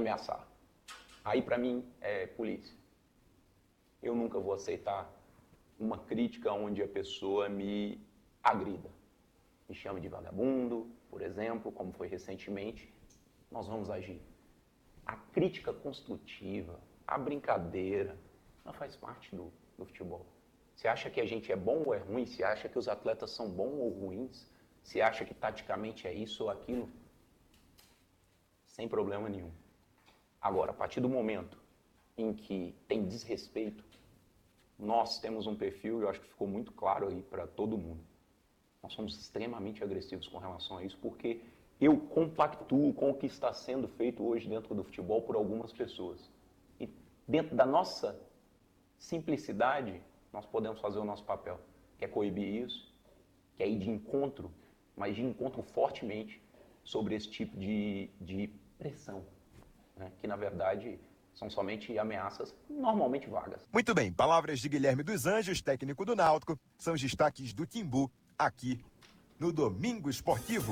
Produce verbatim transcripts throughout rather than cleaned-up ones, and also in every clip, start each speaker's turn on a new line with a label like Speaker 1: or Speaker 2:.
Speaker 1: ameaçar. Aí, para mim, é polícia. Eu nunca vou aceitar uma crítica onde a pessoa me agrida. Me chame de vagabundo, por exemplo, como foi recentemente. Nós vamos agir. A crítica construtiva, a brincadeira, não faz parte do, do futebol. Você acha que a gente é bom ou é ruim? Você acha que os atletas são bons ou ruins? Você acha que taticamente é isso ou aquilo? Sem problema nenhum. Agora, a partir do momento em que tem desrespeito, nós temos um perfil, eu acho que ficou muito claro aí para todo mundo. Nós somos extremamente agressivos com relação a isso, porque eu compactuo com o que está sendo feito hoje dentro do futebol por algumas pessoas. E dentro da nossa simplicidade, nós podemos fazer o nosso papel, que é coibir isso, que é ir de encontro, mas de encontro fortemente sobre esse tipo de, de pressão, né? Que na verdade são somente ameaças normalmente vagas.
Speaker 2: Muito bem, palavras de Guilherme dos Anjos, técnico do Náutico, são os destaques do Timbu aqui no Domingo Esportivo.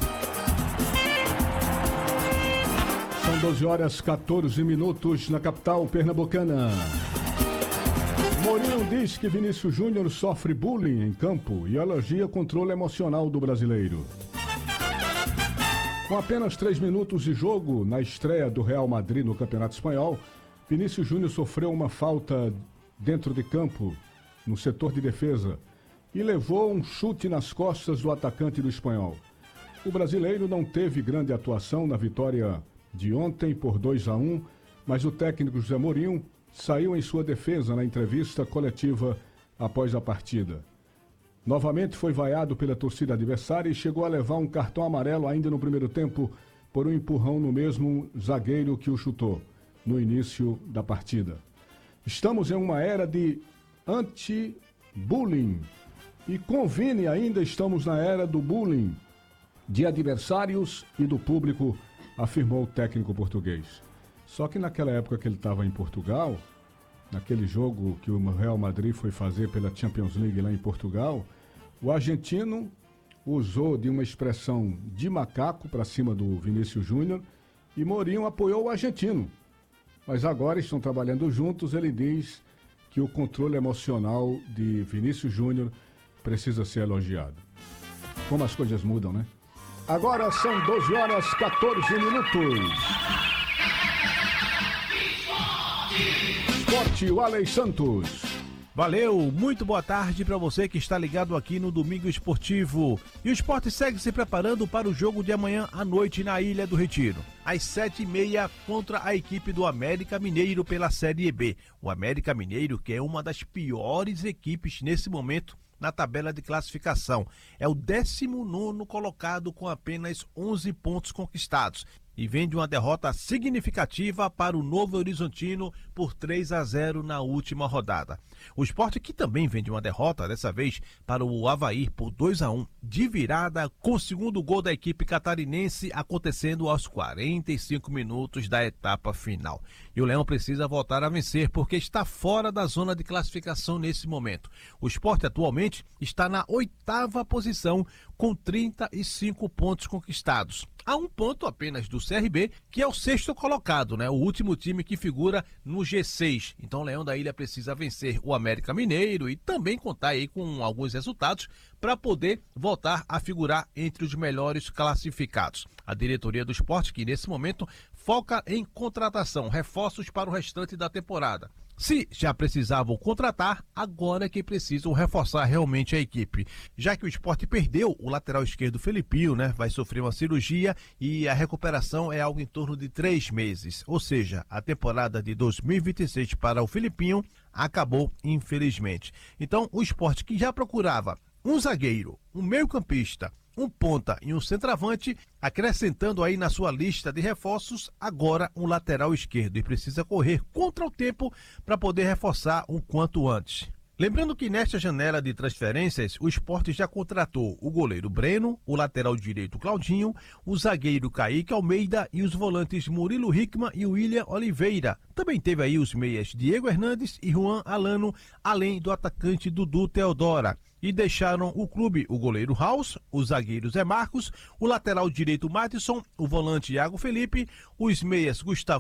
Speaker 3: São doze horas e quatorze minutos na capital pernambucana. Mourinho diz que Vinícius Júnior sofre bullying em campo e elogia controle emocional do brasileiro. Com apenas três minutos de jogo na estreia do Real Madrid no Campeonato Espanhol, Vinícius Júnior sofreu uma falta dentro de campo, no setor de defesa, e levou um chute nas costas do atacante do Espanhol. O brasileiro não teve grande atuação na vitória de ontem por dois a um, mas o técnico José Mourinho saiu em sua defesa na entrevista coletiva após a partida. Novamente foi vaiado pela torcida adversária e chegou a levar um cartão amarelo ainda no primeiro tempo por um empurrão no mesmo zagueiro que o chutou no início da partida. Estamos em uma era de anti-bullying e com Vini ainda estamos na era do bullying de adversários e do público, afirmou o técnico português. Só que naquela época que ele estava em Portugal, naquele jogo que o Real Madrid foi fazer pela Champions League lá em Portugal, o argentino usou de uma expressão de macaco para cima do Vinícius Júnior e Mourinho apoiou o argentino. Mas agora estão trabalhando juntos, ele diz que o controle emocional de Vinícius Júnior precisa ser elogiado. Como as coisas mudam, né? Agora são doze horas e quatorze minutos. Esporte, o Alex Santos.
Speaker 4: Valeu, muito boa tarde para você que está ligado aqui no Domingo Esportivo. E o Sport segue se preparando para o jogo de amanhã à noite na Ilha do Retiro, às sete e meia, contra a equipe do América Mineiro pela Série B. O América Mineiro, que é uma das piores equipes nesse momento na tabela de classificação. É o décimo nono colocado com apenas onze pontos conquistados. E vem de uma derrota significativa para o Novo Horizontino por três a zero na última rodada. O Sport, que também vem de uma derrota, dessa vez para o Avaí por dois a um, de virada, com o segundo gol da equipe catarinense acontecendo aos quarenta e cinco minutos da etapa final. E o Leão precisa voltar a vencer porque está fora da zona de classificação nesse momento. O Sport atualmente está na oitava posição com trinta e cinco pontos conquistados. A um ponto apenas do C R B, que é o sexto colocado, né? O último time que figura no G seis. Então o Leão da Ilha precisa vencer o América Mineiro e também contar aí com alguns resultados para poder voltar a figurar entre os melhores classificados. A diretoria do Sport, que nesse momento foca em contratação, reforços para o restante da temporada. Se já precisavam contratar, agora é que precisam reforçar realmente a equipe. Já que o Sport perdeu o lateral esquerdo Felipinho, né? Vai sofrer uma cirurgia e a recuperação é algo em torno de três meses. Ou seja, a temporada de dois mil e vinte e seis para o Felipinho acabou, infelizmente. Então, o Sport, que já procurava um zagueiro, um meio-campista, um ponta e um centroavante, acrescentando aí na sua lista de reforços agora um lateral esquerdo e precisa correr contra o tempo para poder reforçar o quanto antes. Lembrando que nesta janela de transferências, o Sport já contratou o goleiro Breno, o lateral direito Claudinho, o zagueiro Kaique Almeida e os volantes Murilo Hickman e William Oliveira. Também teve aí os meias Diego Hernandes e Juan Alano, além do atacante Dudu Teodora. E deixaram o clube o goleiro House, o zagueiro Zé Marcos, o lateral direito Madison, o volante Iago Felipe, os meias Gustavo